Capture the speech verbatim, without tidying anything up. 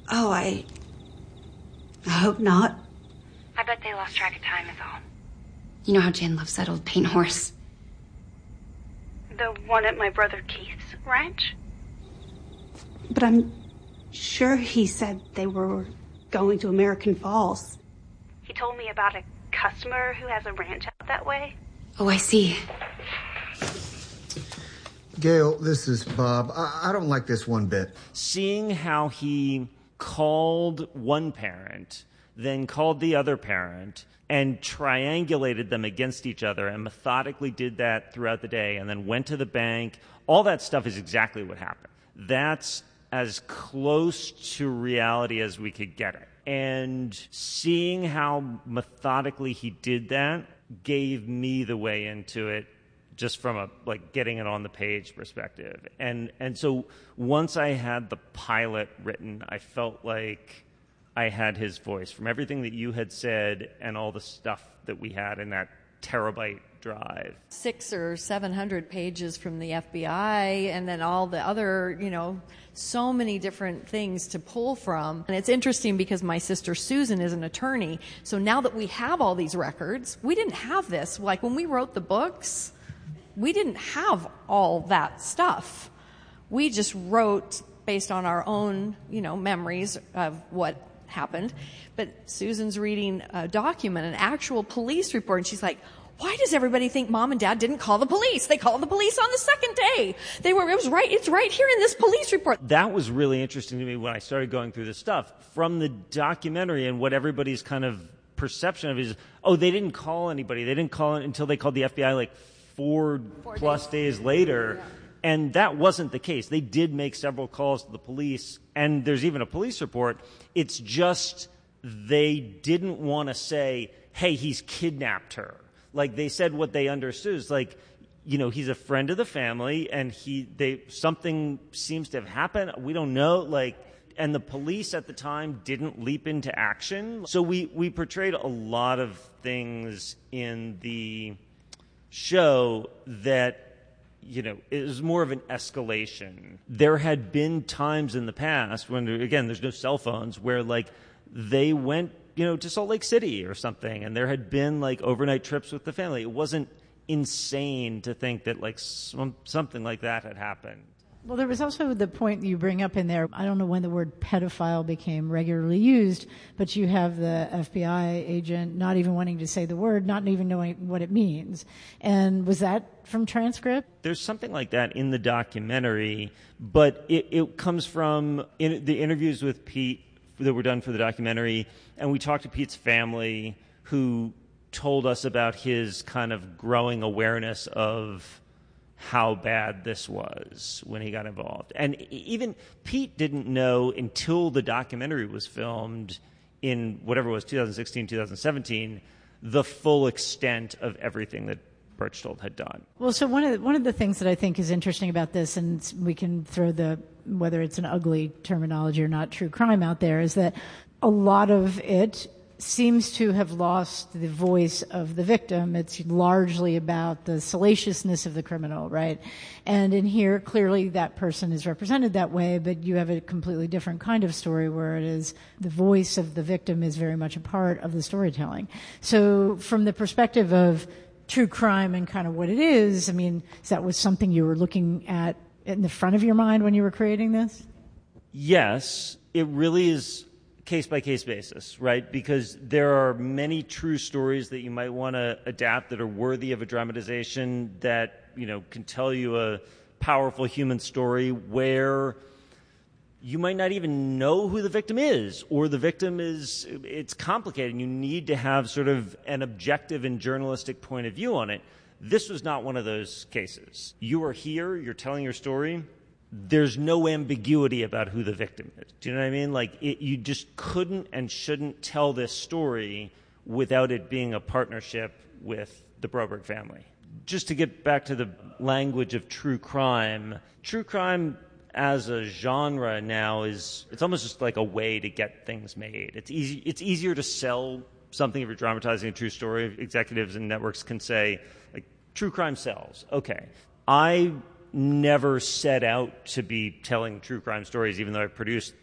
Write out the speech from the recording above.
Oh, I... I hope not. I bet they lost track of time is all. You know how Jan loves that old paint horse? The one at my brother Keith's ranch? But I'm sure he said they were going to American Falls. He told me about a customer who has a ranch out that way. Oh, I see. Gail, this is Bob. I, I don't like this one bit. Seeing how he called one parent, then called the other parent, and triangulated them against each other and methodically did that throughout the day and then went to the bank, all that stuff is exactly what happened. That's as close to reality as we could get it. And seeing how methodically he did that gave me the way into it, just from a like getting it on the page perspective. And and so once I had the pilot written, I felt like I had his voice from everything that you had said and all the stuff that we had in that terabyte drive. Six or seven hundred pages from the F B I, and then all the other, you know, so many different things to pull from. And it's interesting because my sister Susan is an attorney. So now that we have all these records, we didn't have this. Like when we wrote the books, we didn't have all that stuff. We just wrote based on our own, you know, memories of what happened. But Susan's reading a document, an actual police report, and she's like, why does everybody think mom and dad didn't call the police? They called the police on the second day. They were, it was right, it's right here in this police report. That was really interesting to me when I started going through this stuff. From the documentary and what everybody's kind of perception of it is, oh, they didn't call anybody. They didn't call it until they called the F B I like four, four plus days, days later. Yeah. And that wasn't the case. They did make several calls to the police, and there's even a police report. It's just they didn't want to say, hey, he's kidnapped her. Like, they said what they understood. It's like, you know, he's a friend of the family, and he they something seems to have happened. We don't know. Like, and the police at the time didn't leap into action. So we, we portrayed a lot of things in the show that, you know, it was more of an escalation. There had been times in the past when, again, there's no cell phones, where, like, they went, you know, to Salt Lake City or something, and there had been, like, overnight trips with the family. It wasn't insane to think that, like, some, something like that had happened. Well, there was also the point you bring up in there. I don't know when the word pedophile became regularly used, but you have the F B I agent not even wanting to say the word, not even knowing what it means. And was that from transcript? There's something like that in the documentary, but it, it comes from in, the interviews with Pete that were done for the documentary, and we talked to Pete's family, who told us about his kind of growing awareness of how bad this was when he got involved. And even Pete didn't know until the documentary was filmed in whatever it was, twenty sixteen, twenty seventeen, the full extent of everything that Berchtold had done. Well, so one of the, one of the things that I think is interesting about this, and we can throw the, whether it's an ugly terminology or not, true crime out there, is that a lot of it seems to have lost the voice of the victim. It's largely about the salaciousness of the criminal, right? And in here, clearly that person is represented that way, but you have a completely different kind of story where it is the voice of the victim is very much a part of the storytelling. So from the perspective of true crime and kind of what it is, I mean, is that was something you were looking at in the front of your mind when you were creating this? Yes, it really is case-by-case basis, right? Because there are many true stories that you might want to adapt that are worthy of a dramatization that, you know, can tell you a powerful human story where you might not even know who the victim is, or the victim is, it's complicated, and you need to have sort of an objective and journalistic point of view on it. This was not one of those cases. You are here, you're telling your story, there's no ambiguity about who the victim is. Do you know what I mean? Like, it, you just couldn't and shouldn't tell this story without it being a partnership with the Broberg family. Just to get back to the language of true crime, true crime as a genre now is, it's almost just like a way to get things made. It's easy, it's easier to sell something if you're dramatizing a true story. Executives and networks can say, like, true crime sells. Okay. I never set out to be telling true crime stories, even though I produced